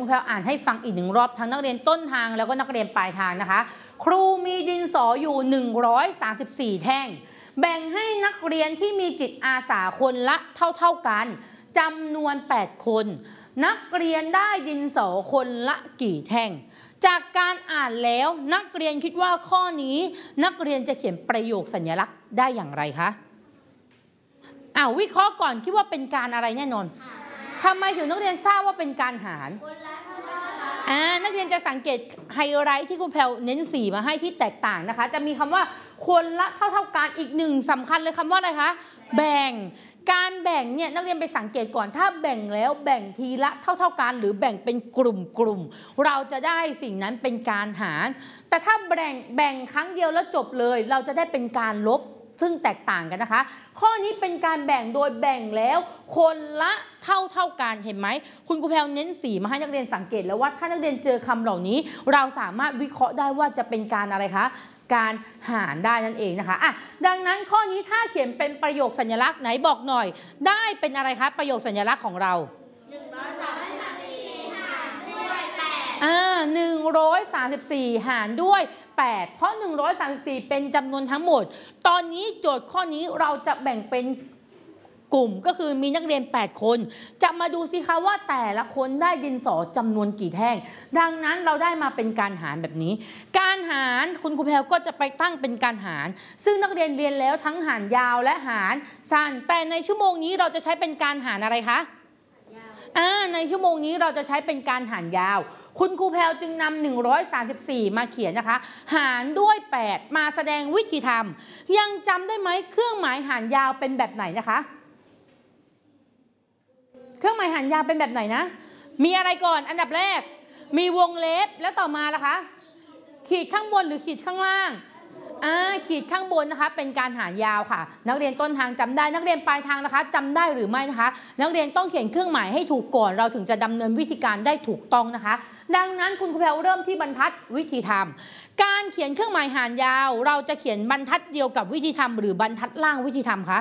คุณแพรอ่านให้ฟังอีก1 รอบทั้งนักเรียนต้นทางแล้วก็นักเรียนปลายทางนะคะครูมีดินสออยู่134แท่งแบ่งให้นักเรียนที่มีจิตอาสาคนละเท่ากันจำนวน8คนนักเรียนได้ดินสอคนละกี่แท่งจากการอ่านแล้วนักเรียนคิดว่าข้อนี้นักเรียนจะเขียนประโยคสัญลักษณ์ได้อย่างไรคะวิเคราะห์ก่อนคิดว่าเป็นการอะไรแน่นอนทำไมถึงนักเรียนทราบว่าเป็นการหารนักเรียนจะสังเกตไฮไลท์ที่คุณแพรเน้นสีมาให้ที่แตกต่างนะคะจะมีคำว่าคนละเท่ากันอีกหนึ่งสำคัญเลยคำว่าอะไรคะแบ่งการแบ่งเนี่ยนักเรียนไปสังเกตก่อนถ้าแบ่งแล้วแบ่งทีละเท่ากันหรือแบ่งเป็นกลุ่มเราจะได้สิ่งนั้นเป็นการหารแต่ถ้าแบ่งครั้งเดียวแล้วจบเลยเราจะได้เป็นการลบซึ่งแตกต่างกันนะคะข้อนี้เป็นการแบ่งโดยแบ่งแล้วคนละเท่ากันเห็นไหมคุณครูแพรเน้นสีมาให้นักเรียนสังเกตแล้วว่าถ้านักเรียนเจอคำเหล่านี้เราสามารถวิเคราะห์ได้ว่าจะเป็นการอะไรคะการหารได้นั่นเองนะคะดังนั้นข้อนี้ถ้าเขียนเป็นประโยคสัญลักษณ์ไหนบอกหน่อยได้เป็นอะไรคะประโยคสัญลักษณ์ของเรา134หารด้วย8เพราะ134เป็นจำนวนทั้งหมดตอนนี้โจทย์ข้อนี้เราจะแบ่งเป็นกลุ่มก็คือมีนักเรียน8คนจะมาดูสิคะว่าแต่ละคนได้ดินสอจำนวนกี่แท่งดังนั้นเราได้มาเป็นการหารแบบนี้การหารคุณครูแพรก็จะไปตั้งเป็นการหารซึ่งนักเรียนเรียนแล้วทั้งหารยาวและหารสั้นแต่ในชั่วโมงนี้เราจะใช้เป็นการหารอะไรคะในชั่วโมงนี้เราจะใช้เป็นการหารยาวคุณครูแพรจึงนำ134มาเขียนนะคะหารด้วย8มาแสดงวิธีทำยังจำได้ไหมเครื่องหมายหารยาวเป็นแบบไหนนะคะเครื่องหมายหารยาวเป็นแบบไหนนะมีอะไรก่อนอันดับแรกมีวงเล็บแล้วต่อมาล่ะคะขีดข้างบนหรือขีดข้างล่างขีดข้างบนนะคะเป็นการหารยาวค่ะนักเรียนต้นทางจำได้นักเรียนปลายทางนะคะจำได้หรือไม่นะคะนักเรียนต้องเขียนเครื่องหมายให้ถูกก่อนเราถึงจะดำเนินวิธีการได้ถูกต้องนะคะดังนั้นคุณครูแพรเริ่มที่บรรทัดวิธีทำการเขียนเครื่องหมายหารยาวเราจะเขียนบรรทัดเดียวกับวิธีทำหรือบรรทัดล่างวิธีทำคะ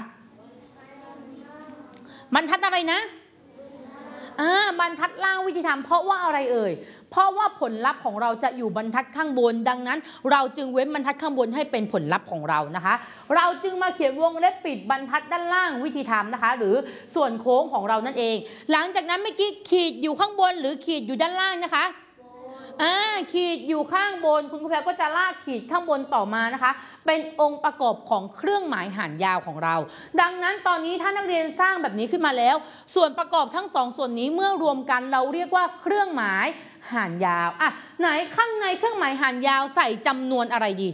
บรรทัดอะไรนะบรรทัดล่างวิธีทำเพราะว่าอะไรเอ่ยเพราะว่าผลลัพธ์ของเราจะอยู่บรรทัดข้างบนดังนั้นเราจึงเว้นบรรทัดข้างบนให้เป็นผลลัพธ์ของเรานะคะเราจึงมาเขียนวงเล็บปิดบรรทัดด้านล่างวิธีทำนะคะหรือส่วนโค้งของเรานั่นเองหลังจากนั้นเมื่อกี้ขีดอยู่ข้างบนหรือขีดอยู่ด้านล่างนะคะขีดอยู่ข้างบนคุณครูแพรก็จะลากขีดข้างบนต่อมานะคะเป็นองค์ประกอบของเครื่องหมายหารยาวของเราดังนั้นตอนนี้ถ้านักเรียนสร้างแบบนี้ขึ้นมาแล้วส่วนประกอบทั้ง2ส่วนนี้เมื่อรวมกันเราเรียกว่าเครื่องหมายหารยาวไหนข้างในเครื่องหมายหารยาวใส่จำนวนอะไรดี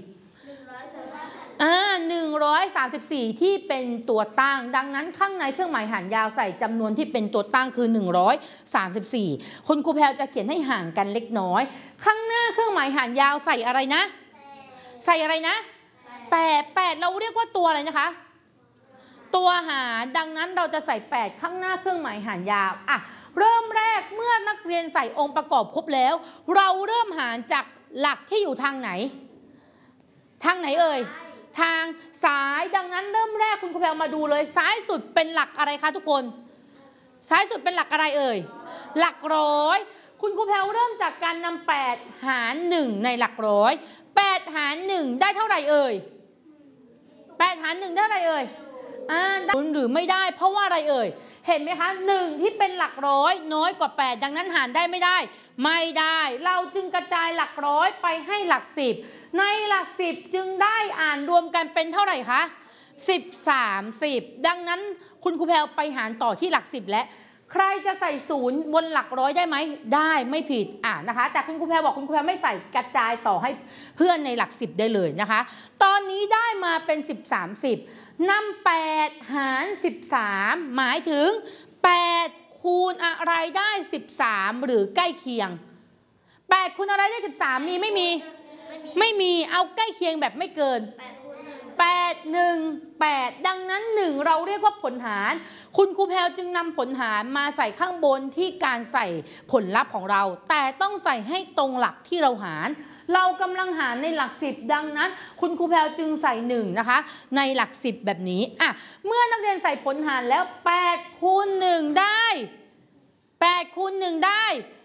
134ที่เป็นตัวตั้งดังนั้นข้างในเครื่องหมายหารยาวใส่จำนวนที่เป็นตัวตั้งคือ134คุณครูแพรจะเขียนให้ห่างกันเล็กน้อยข้างหน้าเครื่องหมายหารยาวใส่อะไรนะใส่อะไรนะ8เราเรียกว่าตัวอะไรนะคะตัวหารดังนั้นเราจะใส่8ข้างหน้าเครื่องหมายหารยาวเริ่มแรกเมื่อนักเรียนใส่องค์ประกอบครบแล้วเราเริ่มหารจากหลักที่อยู่ทางไหนเอ่ยทางซ้ายดังนั้นเริ่มแรกคุณครูแพรมาดูเลยซ้ายสุดเป็นหลักอะไรคะทุกคนซ้ายสุดเป็นหลักอะไรเอ่ยหลักร้อยคุณครูแพรเริ่มจากการนำ8หาร1ในหลักร้อย8หาร1ได้เท่าไหร่เอ่ย8หาร1ได้เท่าไหร่เอ่ยหรือไม่ได้เพราะว่าอะไรเอ่ยเห็นไหมคะ1ที่เป็นหลักร้อยน้อยกว่า8ดังนั้นหารได้ไม่ได้เราจึงกระจายหลักร้อยไปให้หลัก10ในหลัก10จึงได้อ่านรวมกันเป็นเท่าไหร่คะ10ดังนั้นคุณครูแพรไปหารต่อที่หลัก10และใครจะใส่0บนหลักร้อยได้ไหมได้ไม่ผิดนะคะแต่คุณครูแพรบอกคุณครูแพรไม่ใส่กระจายต่อให้เพื่อนในหลัก10ได้เลยนะคะตอนนี้ได้มาเป็น10นำ8หาร13หมายถึง8คูณอะไรได้13หรือใกล้เคียง8คูณอะไรได้13มีไม่มีเอาใกล้เคียงแบบไม่เกิน8 1 8ดังนั้น1เราเรียกว่าผลหารคุณครูแพรจึงนำผลหารมาใส่ข้างบนที่การใส่ผลลัพธ์ของเราแต่ต้องใส่ให้ตรงหลักที่เราหารเรากำลังหารในหลัก10ดังนั้นคุณครูแพรจึงใส่1นะคะในหลัก10แบบนี้เมื่อนักเรียนใส่ผลหารแล้ว8คูณ1ได้8คูณ1ได้